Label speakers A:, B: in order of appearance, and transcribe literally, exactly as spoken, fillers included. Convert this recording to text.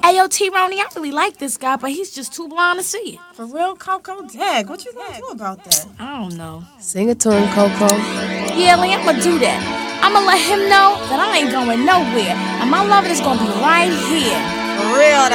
A: Ayo, T-Ronnie, I really like this guy, but he's just too blind to see it.
B: For real, Coco? Dag, what you gonna do about that?
A: I don't know.
C: Sing it to him, Coco.
A: Yeah, Lee, I'm gonna do that. I'm gonna let him know that I ain't going nowhere, and my love is gonna be right here.
B: For real,